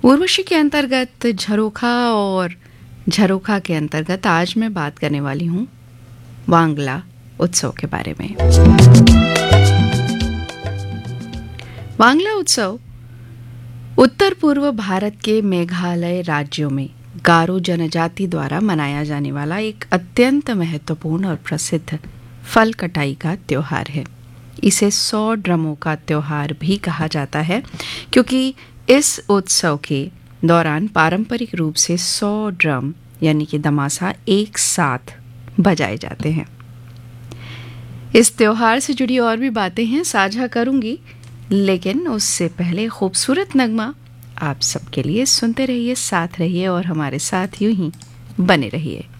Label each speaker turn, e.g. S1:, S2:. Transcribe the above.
S1: उर्वशी के अंतर्गत झरोखा और झरोखा के अंतर्गत आज मैं बात करने वाली हूँ वांगला उत्सव के बारे में। वांगला उत्सव उत्तर पूर्व भारत के मेघालय राज्यों में गारो जनजाति द्वारा मनाया जाने वाला एक अत्यंत महत्वपूर्ण और प्रसिद्ध फल कटाई का त्योहार है। इसे 100 ड्रमों का त्योहार भी कहा जाता है क्योंकि इस उत्सव के दौरान पारंपरिक रूप से 100 ड्रम यानी कि दमासा एक साथ बजाए जाते हैं। इस त्योहार से जुड़ी और भी बातें हैं साझा करूंगी, लेकिन उससे पहले खूबसूरत नगमा आप सबके लिए सुनते रहिए, साथ रहिए और हमारे साथ यूं ही बने रहिए।